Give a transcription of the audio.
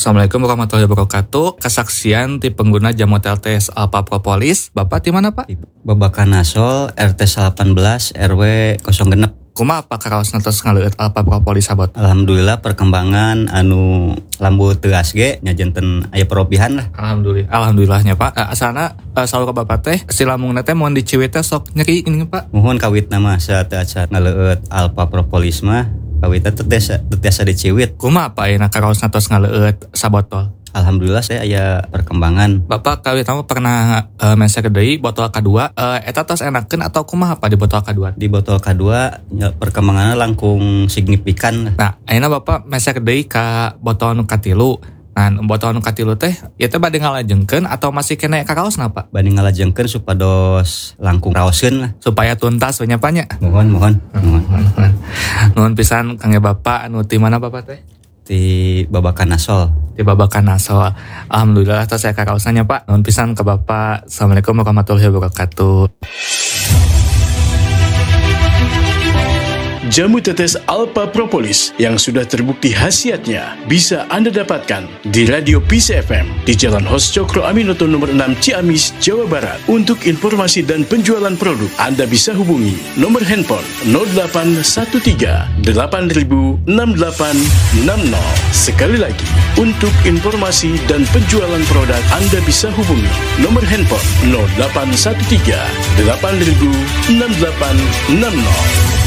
Assalamualaikum warahmatullahi wabarakatuh. Kesaksian ti pengguna jamu TLTS Alpha Propolis. Bapak di mana, Pak? Babakan Nasol RT 18 RW 06. Kumaha Pak karaos ngantos ngaleueut Alpha Propolis sabot? Alhamdulillah perkembangan anu lambu teuas ge nya janten aya perobihan lah. Alhamdulillahnya Pak. Asalna saur ka Bapak teh si lambungna teh mun diciwit teh sok nyeri gini Pak. Mohon kawitna mah saat ngaleueut Alpha Propolis mah kawitna teu tiasa diciwit. Kumaha Pak ayeuna karaos ngantos ngaleueut sabotol? Alhamdulillah saya aya perkembangan. Bapak kawit kamu pernah mensek deui botol kedua eta tos enakeun atau kumaha Pak di botol kedua? Di botol kedua ya, perkembangannya langkung signifikan. Nah, ayeuna Bapak mensek deui ka botol nu katilu. Nah, botol nu katilu teh ieu teh bade ngalajengkeun atau masih kena karaosna Pak? Bade ngalajengkeun supados langkung raoskeun lah. Supaya tuntas we nya Pak nya. Mohon. Nuhun pisan kangge Bapak anu ti mana Bapak teh? Di Babakan Nasol. Di Babakan Nasol. Alhamdulillah atas saya karaosanya Pak. Nuhun pisan ke Bapak. Assalamualaikum warahmatullahi wabarakatuh. Jamu tetes Alpha Propolis yang sudah terbukti khasiatnya bisa Anda dapatkan di Radio Peace FM di Jalan Hos Cokro Aminoto nomor 6 Ciamis, Jawa Barat. Untuk informasi dan penjualan produk, Anda bisa hubungi nomor handphone 0813 8000 6860. Sekali lagi, untuk informasi dan penjualan produk, Anda bisa hubungi nomor handphone 0813 8000 6860.